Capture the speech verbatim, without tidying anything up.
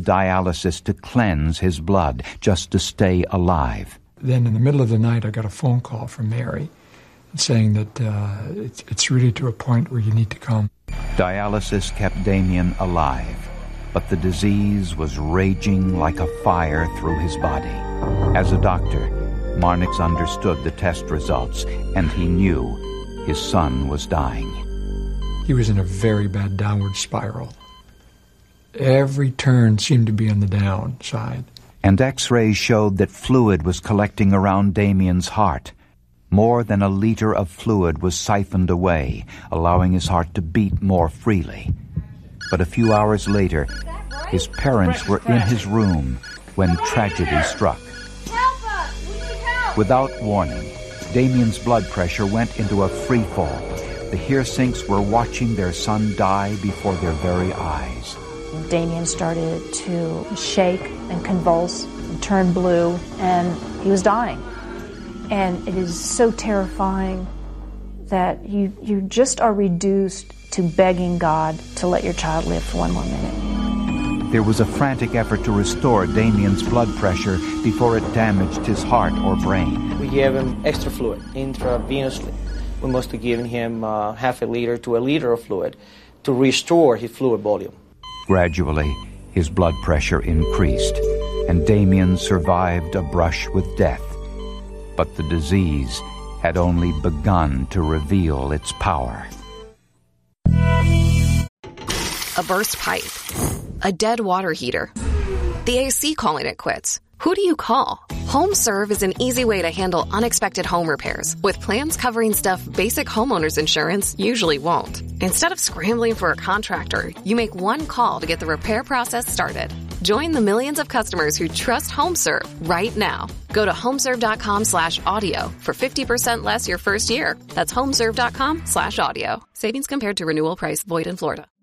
dialysis to cleanse his blood, just to stay alive. Then in the middle of the night, I got a phone call from Mary saying that uh, it's, it's really to a point where you need to come. Dialysis kept Damien alive, but the disease was raging like a fire through his body. As a doctor, Marnix understood the test results, and he knew his son was dying. He was in a very bad downward spiral. Every turn seemed to be on the downside. And X-rays showed that fluid was collecting around Damien's heart. More than a liter of fluid was siphoned away, allowing his heart to beat more freely. But a few hours later, his parents were in his room when tragedy struck. Without warning, Damien's blood pressure went into a free fall. The Heersinks were watching their son die before their very eyes. Damien started to shake and convulse and turn blue, and he was dying. And it is so terrifying that you, you just are reduced to begging God to let your child live for one more minute. There was a frantic effort to restore Damien's blood pressure before it damaged his heart or brain. We gave him extra fluid intravenously. We must have given him uh, half a liter to a liter of fluid to restore his fluid volume. Gradually, his blood pressure increased, and Damien survived a brush with death. But the disease had only begun to reveal its power. A burst pipe. A dead water heater. The A C calling it quits. Who do you call? HomeServe is an easy way to handle unexpected home repairs with plans covering stuff basic homeowners insurance usually won't. Instead of scrambling for a contractor, you make one call to get the repair process started. Join the millions of customers who trust HomeServe right now. Go to homeserve.com slash audio for fifty percent less your first year. That's homeserve.com slash audio. Savings compared to renewal price void in Florida.